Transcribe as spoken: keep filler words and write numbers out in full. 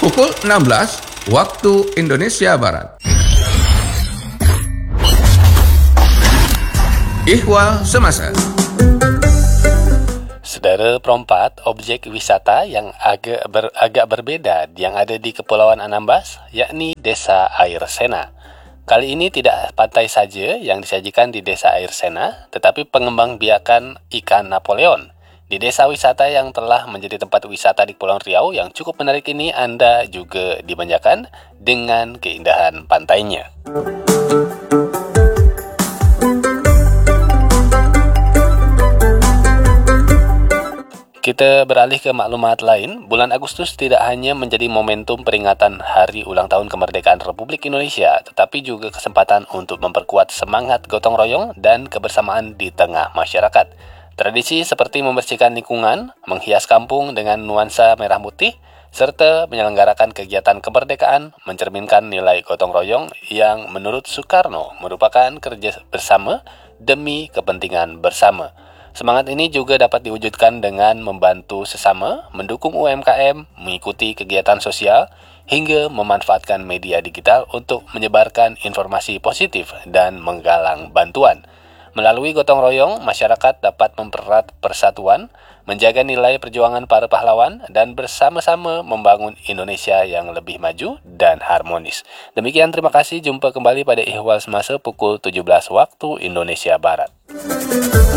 pukul enam belas waktu Indonesia Barat. Ihwal Semasa. Saudara, perempat objek wisata yang agak ber, agak berbeda yang ada di Kepulauan Anambas, yakni Desa Air Sena. Kali ini tidak pantai saja yang disajikan di Desa Air Sena, tetapi pengembangbiakan ikan Napoleon. Di desa wisata yang telah menjadi tempat wisata di Kepulauan Riau yang cukup menarik ini, Anda juga dimanjakan dengan keindahan pantainya. Kita beralih ke maklumat lain. Bulan Agustus tidak hanya menjadi momentum peringatan Hari Ulang Tahun Kemerdekaan Republik Indonesia, tetapi juga kesempatan untuk memperkuat semangat gotong royong dan kebersamaan di tengah masyarakat. Tradisi seperti membersihkan lingkungan, menghias kampung dengan nuansa merah putih, serta menyelenggarakan kegiatan kemerdekaan mencerminkan nilai gotong royong yang menurut Soekarno merupakan kerja bersama demi kepentingan bersama. Semangat ini juga dapat diwujudkan dengan membantu sesama, mendukung U M K M, mengikuti kegiatan sosial, hingga memanfaatkan media digital untuk menyebarkan informasi positif dan menggalang bantuan. Melalui gotong royong, masyarakat dapat mempererat persatuan, menjaga nilai perjuangan para pahlawan, dan bersama-sama membangun Indonesia yang lebih maju dan harmonis. Demikian, terima kasih. Jumpa kembali pada Ihwal Semasa pukul tujuh belas waktu Indonesia Barat.